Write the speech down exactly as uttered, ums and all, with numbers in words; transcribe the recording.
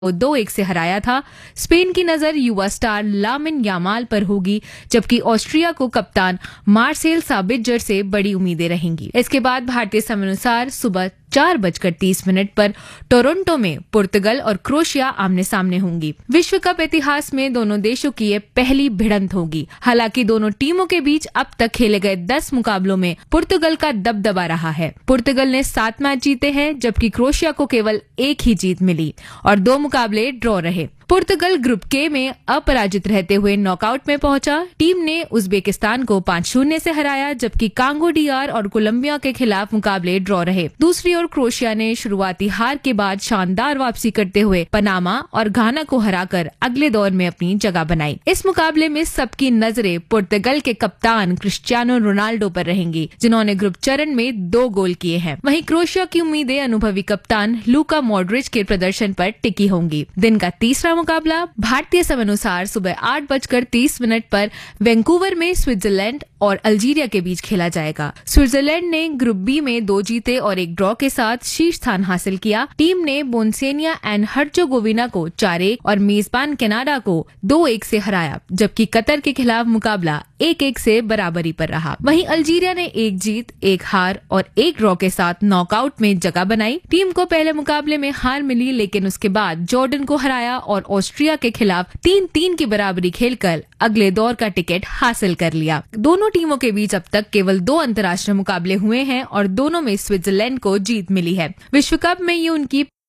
दो एक से हराया था। स्पेन की नजर युवा स्टार लामिन यामाल पर होगी, जबकि ऑस्ट्रिया को कप्तान मार्सेल साबित्जर से बड़ी उम्मीदें रहेंगी। इसके बाद भारतीय समयानुसार सुबह चार बजकर तीस मिनट पर टोरंटो में पुर्तगाल और क्रोएशिया आमने सामने होंगी। विश्व कप इतिहास में दोनों देशों की ये पहली भिड़ंत होगी। हालांकि दोनों टीमों के बीच अब तक खेले गए दस मुकाबलों में पुर्तगाल का दबदबा रहा है। पुर्तगाल ने सात मैच जीते हैं, जबकि क्रोएशिया को केवल एक ही जीत मिली और दो मुकाबले ड्रॉ रहे। पुर्तगाल ग्रुप के में अपराजित रहते हुए नॉकआउट में पहुंचा। टीम ने उज्बेकिस्तान को पाँच शून्य से हराया, जबकि कांगो डीआर और कोलंबिया के खिलाफ मुकाबले ड्रॉ रहे। दूसरी ओर क्रोएशिया ने शुरुआती हार के बाद शानदार वापसी करते हुए पनामा और घाना को हराकर अगले दौर में अपनी जगह बनाई। इस मुकाबले में सबकी नजरें पुर्तगाल के कप्तान क्रिस्टियानो रोनाल्डो पर रहेंगी, जिन्होंने ग्रुप चरण में दो गोल किए हैं। वहीं क्रोएशिया की उम्मीदें अनुभवी कप्तान लूका मॉड्रिच के प्रदर्शन पर टिकी होंगी। दिन का तीसरा मुकाबला भारतीय समयानुसार सुबह आठ बजकर तीस मिनट पर वैंकूवर में स्विट्जरलैंड और अल्जीरिया के बीच खेला जाएगा। स्विट्जरलैंड ने ग्रुप बी में दो जीते और एक ड्रॉ के साथ शीर्ष स्थान हासिल किया। टीम ने बोस्निया एंड हर्जोगोविना को चार एक और मेजबान कनाडा को दो एक से हराया, जबकि कतर के खिलाफ मुकाबला एक एक से बराबरी पर रहा। वहीं अल्जीरिया ने एक जीत, एक हार और एक ड्रॉ के साथ नॉकआउट में जगह बनाई। टीम को पहले मुकाबले में हार मिली, लेकिन उसके बाद जॉर्डन को हराया और ऑस्ट्रिया के खिलाफ तीन तीन की बराबरी खेलकर अगले दौर का टिकट हासिल कर लिया। दोनों टीमों के बीच अब तक केवल दो अंतर्राष्ट्रीय मुकाबले हुए हैं और दोनों में स्विट्जरलैंड को जीत मिली है। विश्व कप में ये उनकी